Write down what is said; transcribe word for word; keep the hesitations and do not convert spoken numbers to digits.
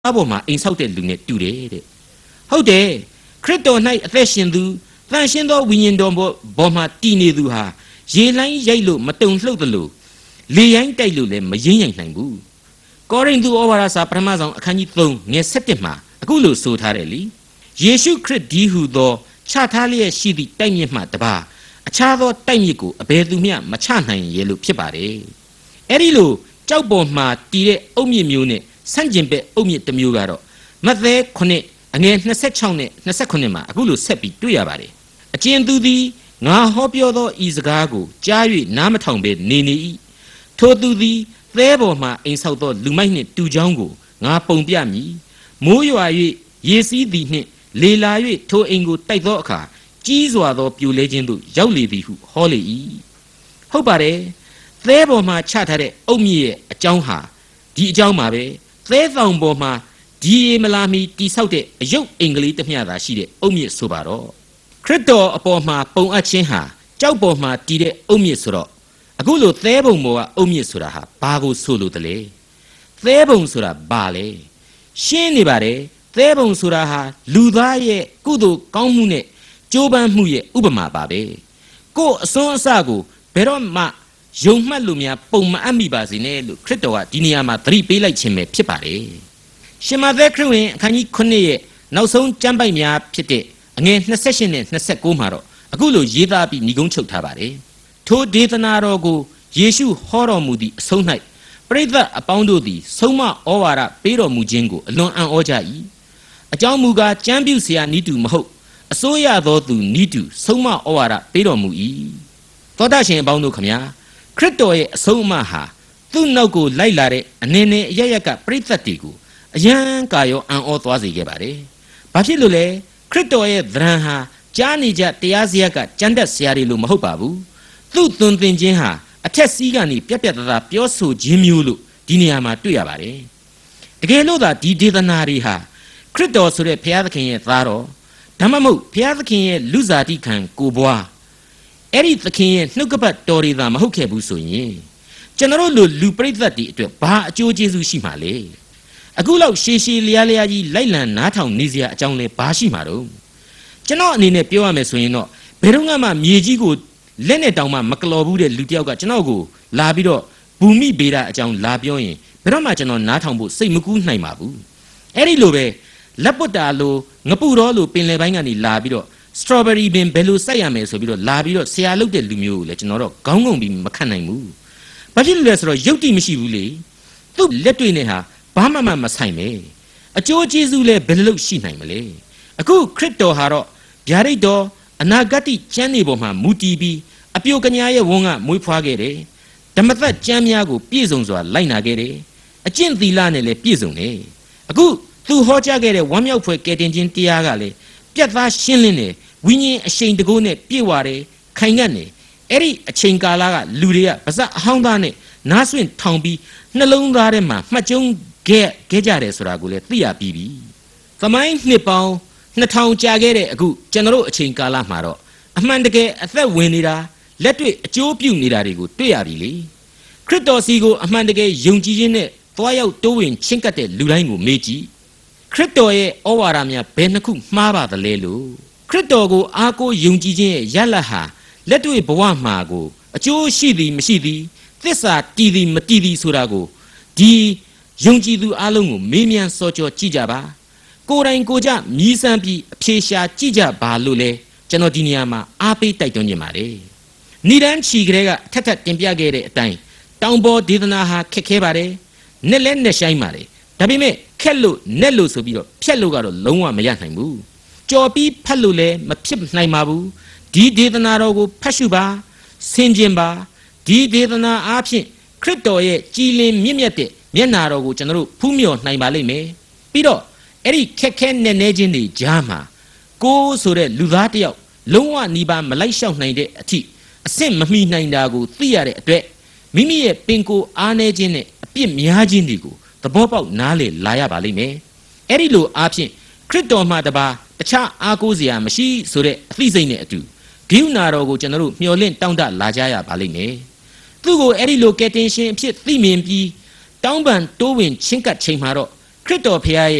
အပေါ်မှာအိမ်ဆောက်တဲ့လူနဲ့တူတယ်တဲ့ဟုတ်တယ်ခရစ်တော်၌အသက်ရှင်သူတန်ရှင်းသောဝိညာဉ်တော်ပေါ်မှာတည်နေသူဟာရေလှိုင်းရိုက်လို့မတုံလှုပ်သလိုလေရိုင်းတိုက်လို့လည်းမရင်းရိုင်နိုင်ဘူးကောရိန္သုဩဝါဒစာပထမဆုံးအခန်းကြီးသုံးငယ်၁၁မှာအခုလိုဆိုထားတယ်လीယေရှုခရစ်ဒီဟုသောချထားလျက်ရှိသည့်တိုက်မြစ်မှတပါအခြားသောတိုက်မြစ်ကိုအဘယ်သူမျှမချနိုင်ရဲ့လို့ဖြစ်ပါတယ်အဲ့ဒီလိုကြောက်ပေါ်မှာတည်တဲ့အုတ်မြစ်မျိုးနဲ့ဆန့်ကျင်ဘက်အုတ်မြစ်တစ်မျိုးကတော့မဿဲခုနှစ်အငယ်၂၆နဲ့၂၈မှာအခုလိုဆက်ပြီးတွေ့ရပါတယ်အကျဉ်သူသည်ငါဟောပြောသောဤစကားကိုကြား၍နားမထောင်ဘဲနေနေ၏ထိုသူသည်သဲပေါ်မှအိမ်ဆောက်သောလူမိုက်နှင့်တူချောင်းကိုငါပုံပြမည်မိုးရွာ၍ရေစီးသည်နှင့်လေလာ၍ထိုအိမ်ကိုတိုက်သောအခါကြီးစွာသောပြိုလဲခြင်းသို့ရောက်လေသည်ဟုဟောလေ၏ဟုတ်ပါတယ်သဲပေါ်မှာချထားတဲ့အုတ်မြစ်ရဲ့အကြောင်းဟာဒီအကြောင်းပါပဲသဲဆောင်ပေါ်မှာဒီရေမလာမီတိဆောက်တဲ့အယုတ်အင်္ဂလိပ်တစ်မျှသာရှိတဲ့အုတ်မြစ်ဆိုပါတော့ခရစ်တော်အပေါ်မှာပုံအပ်ခြင်းဟာကြောက်ပေါ်မှာတည်တဲ့အုတ်မြစ်ဆိုတော့အခုလိုသဲပုံပေါ်ကအုတ်မြစ်ဆိုတာဟာဘာကိုဆိုလို့တလဲသဲပုံဆိုတာဘာလဲရှင်းနေပါတယ်သဲပုံဆိုတာဟာလူသားရဲ့ကုသိုလ်ကောင်းမှုနဲ့ကြိုးပမ်းမှုရဲ့ဥပမာပါပဲကိုယ်အစွန်းအစကိုဘယ်တော့မှယုံမှတ်လို့များပုံမအပ်မိပါစေနဲ့လို့ခရစ်တော်ကဒီနေရာမှာသတိပေးလိုက်ခြင်းပဲဖြစ်ပါတယ်ရှင်မသက်ခရစ်ဝင်အခန်းကြီးခုနှစ်ရဲ့နောက်ဆုံးကျမ်းပိုက်များဖြစ်တဲ့အငယ်၂၈နဲ့၂၉မှာတော့အခုလိုရေးသားပြီးညီကုန်းချုပ်ထားပါတယ်ထိုဒေသနာတော်ကိုယေရှုဟောတော်မူသည့်အဆုံး၌ပရိသတ်အပေါင်းတို့သည်ဆုံးမဩဝါဒပေးတော်မူခြင်းကိုအလွန်အံ့ဩကြ၏အကြောင်းမူကားကျမ်းပြုเสียနီးတူမဟုတ်အစိုးရသောသူနီးတူဆုံးမဩဝါဒပေးတော်မူ၏သောတာရှင်အပေါင်းတို့ခမညာခရစ်တော်ရဲ့အဆုံးအမဟာသူ့နောက်ကိုလိုက်လာတဲ့အနည်းနဲ့အရရက်ကပရိသတ်တွေကိုအယံကာရောအံ့ဩသွားစေခဲ့ပါတယ်။ဘာဖြစ်လို့လဲခရစ်တော်ရဲ့သဏ္ဍာန်ဟာကြားနေကြတရားစရာကကြမ်းတက်စရာတွေလို့မဟုတ်ပါဘူး။သူ့သွန်သင်ခြင်းဟာအထက်စီးကနေပြက်ပြက်သားသားပြောဆိုခြင်းမျိုးလို့ဒီနေရာမှာတွေ့ရပါတယ်။တကယ်လို့သာဒီဒေသနာတွေဟာခရစ်တော်ဆိုတဲ့ဘုရားသခင်ရဲ့သားတော်ဒါမှမဟုတ်ဘုရားသခင်ရဲ့လူစားတိခံကိုဘွားအဲ့ဒီသခင်ရဲ့နှုတ်ကပတ်တော်တွေသာမဟုတ်ခဲ့ဘူးဆိုရင်ကျွန်တော်တို့လူပရိသတ်တွေအတွက်ဘာအကျိုးကျေးဇူးရှိမှာလဲအခုလောက်ရှည်ရှည်လျားလျားကြီးလိုက်လံနားထောင်နေစရာအကြောင်းလဲဘာရှိမှာတော့ကျွန်တော်အနေနဲ့ပြောရမယ်ဆိုရင်တော့ဘယ်တော့မှမြေကြီးကိုလက်နဲ့တောင်မှမကလော်ဘူးတဲ့လူတယောက်ကကျွန်တော်ကိုလာပြီးတော့ဘူမိဗေဒအကြောင်းလာပြောရင်ဘယ်တော့မှကျွန်တော်နားထောင်ဖို့စိတ်မကူးနိုင်ပါဘူးအဲ့ဒီလိုပဲလက်ပွတ်တာလိုငပုတော်လိုပင်လယ်ပိုင်းကနေလာပြီးတော့စထရောဘယ်ရီပင်ဘယ်လိုစိုက်ရမယ်ဆိုပြီးတော့လာပြီးတော့ဆရာလုပ်တဲ့လူမျိုးကိုလည်းကျွန်တော်တော့ခေါင်းငုံပြီးမခံနိုင်ဘူး။ဘာဖြစ်လို့လဲဆိုတော့ယုတ်တိမရှိဘူးလေ။သူ့လက်တွေ့နဲ့ဟာဘာမှမမဆိုင်ပဲ။အကျိုးကျေးဇူးလည်းဘယ်လိုရှိနိုင်မလဲ။အခုခရစ်တော်ဟာတော့ဗျာဒိတ်တော်အနာဂတ်ကျမ်းနေပေါ်မှာမူတည်ပြီးအပြိုကညာရဲ့ဝန်းကမွေးဖွားခဲ့တယ်။ဓမ္မသက်ကျမ်းများကိုပြည့်စုံစွာလိုက်နာခဲ့တယ်။အကျင့်သီလနဲ့လည်းပြည့်စုံတယ်။အခုသူဟောကြားခဲ့တဲ့ဝမ်းမြောက်ဖွယ်ကယ်တင်ခြင်းတရားကလည်းပြတ်သားရှင်းလင်းတယ်ဝိညာဉ်အရှိန်တကိုးနဲ့ပြည့်ဝတယ်ခိုင်ငတ်တယ်အဲ့ဒီအချိန်ကာလကလူတွေကပါဇက်အဟောင်းသားနဲ့နားဆွင့်ထောင်ပြီးနှလုံးသားထဲမှာမှတ်ကျုံခဲ့ခဲ့ကြတယ်ဆိုတာကိုလည်းသိရပြီးပြီသမိုင်းနှစ်ပေါင်းနှစ်ထောင်ကြာခဲ့တဲ့အခုကျွန်တော်တို့အချိန်ကာလမှာတော့အမှန်တကယ်အသက်ဝင်နေတာလက်တွေ့အကျိုးပြုနေတာတွေကိုတွေ့ရပြီလေခရစ်တော်စီကိုအမှန်တကယ်ယုံကြည်ခြင်းနဲ့သွားရောက်တိုးဝင်ချင့်ကပ်တဲ့လူတိုင်းကိုမေးကြည့်ခရစ်တော်ရဲ့ဩဝါဒများဘယ်နှခုမှားပါသလဲလို့ခရစ်တော်ကိုအားကိုးယုံကြည်ခြင်းရဲ့ရလတ်ဟာလက်တွေ့ဘဝမှာကိုအကျိုးရှိသည်မရှိသည်သစ္စာတည်သည်မတည်သည်ဆိုတာကိုဒီယုံကြည်သူအလုံးကိုမေးမြန်းစောကြောကြည့်ကြပါကိုယ်တိုင်ကိုယ်ကြမြည်စမ်းပြီးအဖြေရှာကြည့်ကြပါလို့လဲကျွန်တော်ဒီနေရာမှာအားပေးတိုက်တွန်းခြင်းပါတယ်ဏိဒန်းချီကလေးကထက်ထက်တင်ပြခဲ့တဲ့အတိုင်းတောင်ပေါ်ဒေသနာဟာခက်ခဲပါတယ်နဲ့လဲနဲ့ဆိုင်ပါတယ်ဒါပေမဲ့ခက်လို့နဲ့လို့ဆိုပြီးတော့ဖြက်လို့ကတော့လုံးဝမရနိုင်ဘူးကြော်ပြီးဖတ်လို့လည်းမဖြစ်နိုင်ပါဘူးဒီဒေသနာတော်ကိုဖတ်ရှုပါဆင်ခြင်ပါဒီဒေသနာအားဖြင့်ခရစ်တော်ရဲ့ကြည်လင်မြင့်မြတ်တဲ့မျက်နာတော်ကိုကျွန်တော်တို့ဖူးမြော်နိုင်ပါလိမ့်မယ်ပြီးတော့အဲ့ဒီခက်ခဲနဲ့နေခြင်းတွေကြားမှာကိုးဆိုတဲ့လူသားတယောက်လုံးဝနီးပါးမလိုက်လျှောက်နိုင်တဲ့အထိအဆင့်မမီနိုင်တာကိုသိရတဲ့အတွက်မိမိရဲ့ပင်ကိုယ်အားနည်းခြင်းနဲ့အပြစ်များခြင်းတွေကိုသဘောပေါက်နားလေလာရပါလိမ့်မယ်အဲ့ဒီလိုအားဖြင့်ခရစ်တော်မှတပါတခြားအားကိုးစရာမရှိဆိုတဲ့အသိစိတ်နဲ့အတူဂိယူနာတော်ကိုကျွန်တော်တို့မျှော်လင့်တောင်းတလာကြရပါလိမ့်မယ်သူ့ကိုအဲ့ဒီလိုကယ်တင်ရှင်အဖြစ်သိမြင်ပြီးတောင်းပန်တိုးဝင်ချင်းကပ်ချိန်မှာတော့ခရစ်တော်ဖခင်